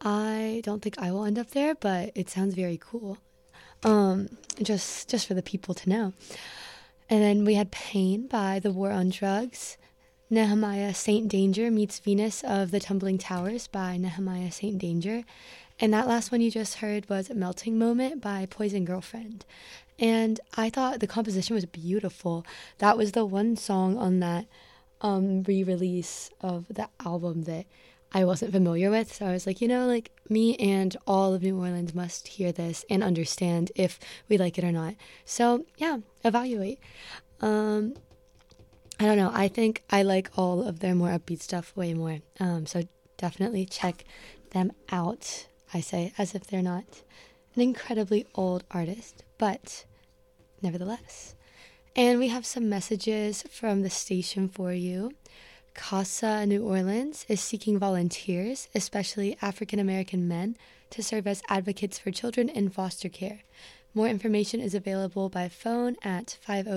I don't think I will end up there, but it sounds very cool. Um, just for the people to know. And then we had Pain by The War on Drugs. Nehemiah Saint Danger meets Venus of the Tumbling Towers by Nehemiah Saint Danger. And that last one you just heard was Melting Moment by Poison Girlfriend. And I thought the composition was beautiful. That was the one song on that re-release of the album that I wasn't familiar with. So I was like, like me and all of New Orleans must hear this and understand if we like it or not. So yeah, evaluate. I don't know. I think I like all of their more upbeat stuff way more. So definitely check them out. I say as if they're not an incredibly old artist, but nevertheless. And we have some messages from the station for you. CASA New Orleans is seeking volunteers, especially African American men, to serve as advocates for children in foster care. More information is available by phone at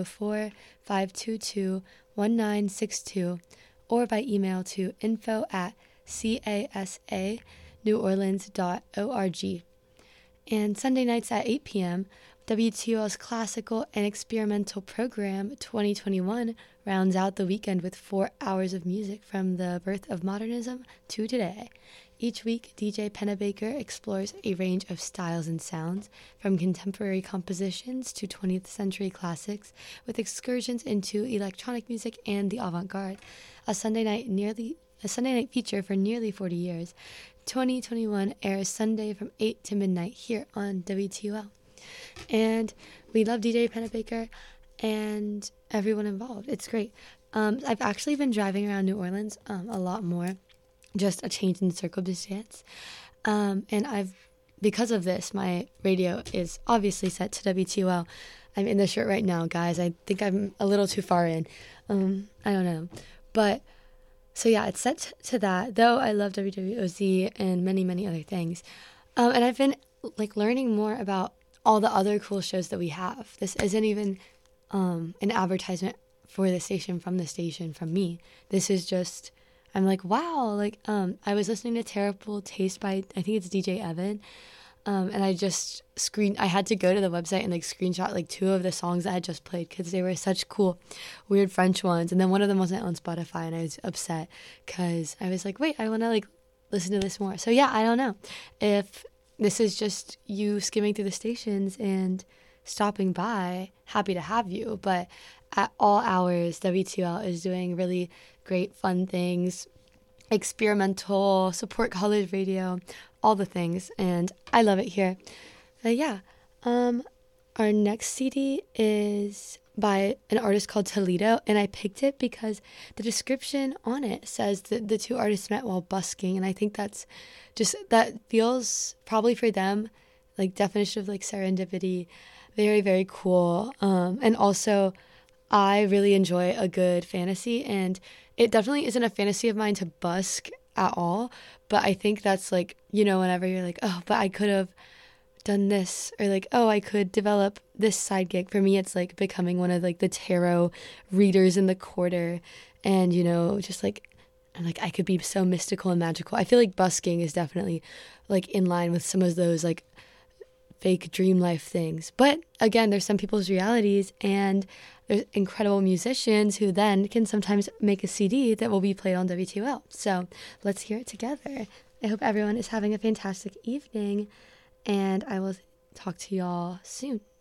504-522-1962 or by email to info@casaneworleans.org. And Sunday nights at 8 p.m., WTOL's Classical and Experimental Program 2021 rounds out the weekend with 4 hours of music from the birth of modernism to today. Each week, DJ Pennebaker explores a range of styles and sounds, from contemporary compositions to 20th century classics, with excursions into electronic music and the avant-garde. A Sunday night feature for nearly 40 years. 2021 airs Sunday from 8 to midnight here on WTOL. And we love DJ Pennebaker and everyone involved. It's great. I've actually been driving around New Orleans a lot more, just a change in circumstance. And because of this, my radio is obviously set to WTOL. I'm in the shirt right now, guys. I think I'm a little too far in. I don't know. But, so yeah, it's set to that, though I love WWOZ and many, many other things. And I've been, learning more about all the other cool shows that we have. This isn't even an advertisement for the station from me. This is just, I'm like, wow, I was listening to Terrible Taste by, I think it's DJ Evan, and I had to go to the website and screenshot 2 of the songs that I had just played because they were such cool, weird French ones, and then one of them wasn't on Spotify, and I was upset because I was like, wait, I want to listen to this more. So yeah, I don't know if this is just you skimming through the stations and stopping by, happy to have you. But at all hours, WTL is doing really great, fun things, experimental, support college radio, all the things. And I love it here. But yeah, our next CD is by an artist called Toledo, and I picked it because the description on it says that the 2 artists met while busking, and I think that feels probably for them definition of serendipity, very, very cool. And also I really enjoy a good fantasy, and it definitely isn't a fantasy of mine to busk at all, but I think that's whenever you're oh, but I could have done this, or oh, I could develop this side gig. For me, it's becoming one of the tarot readers in the quarter, and just I'm I could be so mystical and magical. I feel busking is definitely in line with some of those fake dream life things. But again, there's some people's realities, and there's incredible musicians who then can sometimes make a CD that will be played on WTOL. So let's hear it together. I hope everyone is having a fantastic evening, and I will talk to y'all soon.